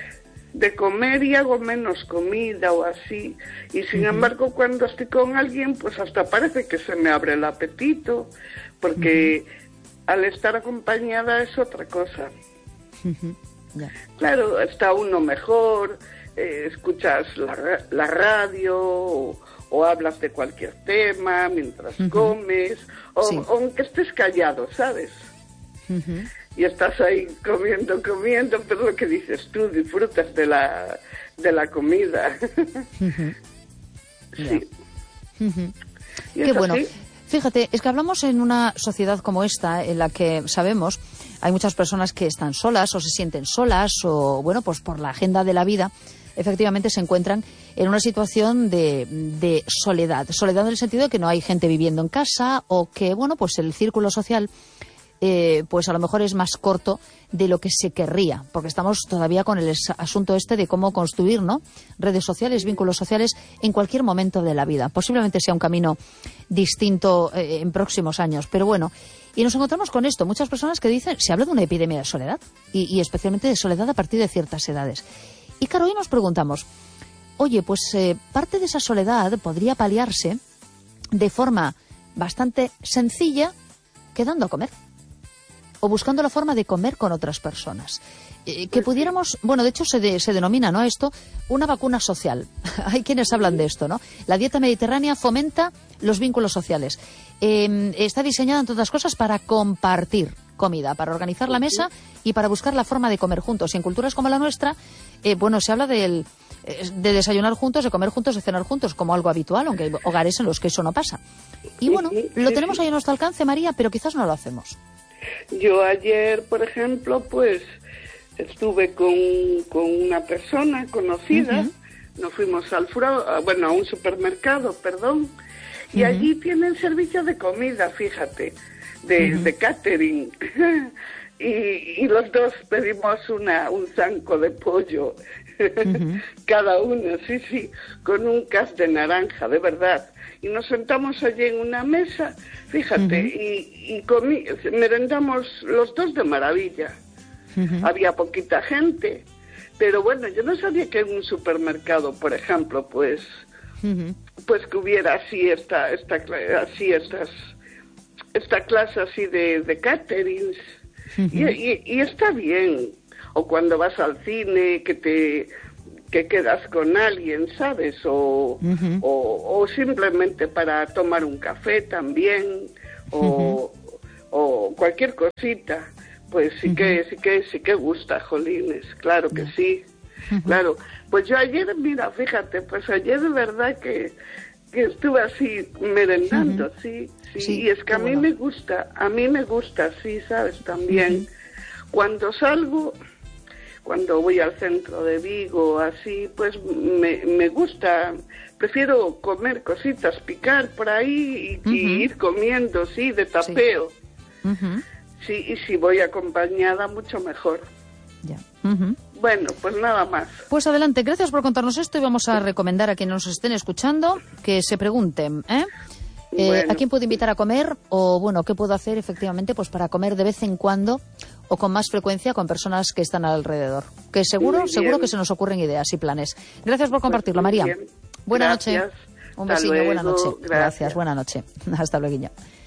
de comer y hago menos comida o así. Y sin uh-huh. embargo, cuando estoy con alguien, pues hasta parece que se me abre el apetito, porque uh-huh. al estar acompañada es otra cosa. Uh-huh. Yeah. Claro, está uno mejor, eh, escuchas la, la radio o, o hablas de cualquier tema mientras uh-huh. comes, o, sí. o aunque estés callado, ¿sabes? Uh-huh. Y estás ahí comiendo, comiendo, pero lo que dices tú, disfrutas de la, de la comida. Uh-huh. Sí. Uh-huh. Qué bueno. Así. Fíjate, es que hablamos en una sociedad como esta, en la que sabemos, hay muchas personas que están solas o se sienten solas o, bueno, pues por la agenda de la vida, efectivamente se encuentran en una situación de, de soledad. Soledad en el sentido de que no hay gente viviendo en casa o que, bueno, pues el círculo social Eh, pues a lo mejor es más corto de lo que se querría, porque estamos todavía con el asunto este de cómo construir, ¿no?, redes sociales, vínculos sociales en cualquier momento de la vida. Posiblemente sea un camino distinto eh, en próximos años, pero bueno, y nos encontramos con esto, muchas personas que dicen, se habla de una epidemia de soledad, y, y especialmente de soledad a partir de ciertas edades. Y claro, hoy nos preguntamos, oye, pues eh, parte de esa soledad podría paliarse de forma bastante sencilla quedando a comer, o buscando la forma de comer con otras personas. Eh, que pudiéramos, bueno, de hecho se, de, se denomina, ¿no?, esto una vacuna social. Hay quienes hablan de esto, ¿no? La dieta mediterránea fomenta los vínculos sociales. Eh, está diseñada, entre otras cosas, para compartir comida, para organizar la mesa y para buscar la forma de comer juntos. Y en culturas como la nuestra, eh, bueno, se habla del, de desayunar juntos, de comer juntos, de cenar juntos, como algo habitual, aunque hay hogares en los que eso no pasa. Y bueno, lo tenemos ahí a nuestro alcance, María, pero quizás no lo hacemos. Yo ayer, por ejemplo, pues estuve con, con una persona conocida, uh-huh. nos fuimos al fro, bueno, a un supermercado, perdón, y uh-huh. allí tienen servicio de comida, fíjate, de, uh-huh. de catering. y, y los dos pedimos una un zanco de pollo Uh-huh. Cada uno, sí, sí, con un cas de naranja, de verdad. Y nos sentamos allí en una mesa, fíjate, uh-huh. y, y comí, merendamos los dos de maravilla. Uh-huh. Había poquita gente, pero bueno, yo no sabía que en un supermercado, por ejemplo, pues, uh-huh. pues que hubiera así esta, esta, así estas, esta clase así de, de caterings. Uh-huh. Y, y, y está bien. O cuando vas al cine, que te que quedas con alguien, ¿sabes? O, uh-huh. o, o simplemente para tomar un café también, o, uh-huh. o cualquier cosita, pues sí uh-huh. que sí que sí que gusta, jolines, claro que uh-huh. sí, uh-huh. claro. Pues yo ayer, mira, fíjate, pues ayer de verdad que, que estuve así merendando, uh-huh. sí, sí, sí, y es que a mí bueno. me gusta, a mí me gusta, sí, ¿sabes? También, uh-huh. cuando salgo... Cuando voy al centro de Vigo, así, pues me, me gusta, prefiero comer cositas, picar por ahí y, uh-huh. y ir comiendo, sí, de tapeo. Sí. Uh-huh. Sí, y si voy acompañada, mucho mejor. Ya. Uh-huh. Bueno, pues nada más. Pues adelante, gracias por contarnos esto y vamos a recomendar a quienes nos estén escuchando que se pregunten, ¿eh? Eh, bueno. ¿A quién puedo invitar a comer? O, bueno, ¿qué puedo hacer efectivamente pues para comer de vez en cuando o con más frecuencia con personas que están alrededor? Que seguro, seguro que se nos ocurren ideas y planes. Gracias por compartirlo, pues María. Buena noche. Un besito, buena noche. Gracias. Gracias, buena noche. Hasta luego.